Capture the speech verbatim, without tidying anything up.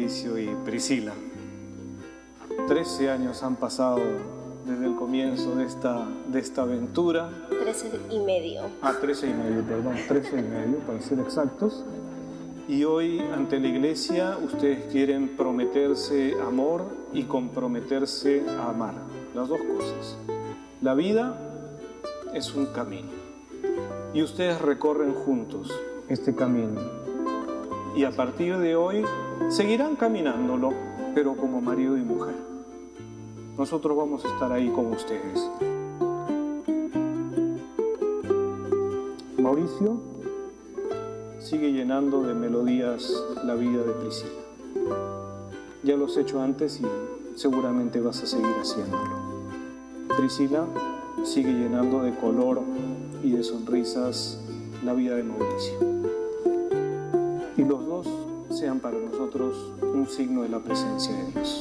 Mauricio y Priscila. Trece años han pasado desde el comienzo de esta, de esta aventura. Trece y medio. Ah, trece y medio, perdón, trece y medio para ser exactos. Y hoy ante la iglesia ustedes quieren prometerse amor y comprometerse a amar, las dos cosas. La vida es un camino y ustedes recorren juntos este camino. Y a partir de hoy seguirán caminándolo, pero como marido y mujer. Nosotros vamos a estar ahí con ustedes. Mauricio sigue llenando de melodías la vida de Priscila. Ya lo has hecho antes y seguramente vas a seguir haciéndolo. Priscila sigue llenando de color y de sonrisas la vida de Mauricio. Y los dos sean para nosotros un signo de la presencia de Dios.